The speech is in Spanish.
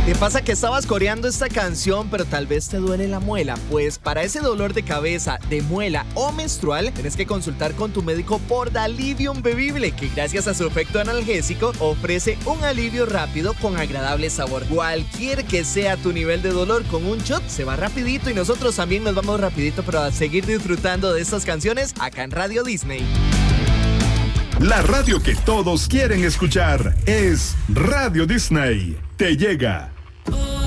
¿Te pasa que estabas coreando esta canción, pero tal vez te duele la muela? Pues para ese dolor de cabeza, de muela o menstrual, tienes que consultar con tu médico por Dalivium Bebible, que gracias a su efecto analgésico ofrece un alivio rápido con agradable sabor. Cualquier que sea tu nivel de dolor, con un shot se va rapidito y nosotros también nos vamos rapidito, pero a seguir disfrutando de estas canciones acá en Radio Disney. La radio que todos quieren escuchar es Radio Disney. Te llega